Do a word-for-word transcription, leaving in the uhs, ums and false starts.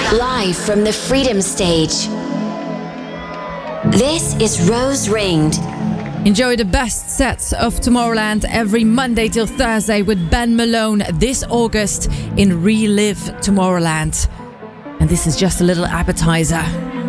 live from the Freedom Stage. This is Rose Ringed. Enjoy the best sets of Tomorrowland every Monday till Thursday with Ben Malone this August in Relive Tomorrowland. And this is just a little appetizer.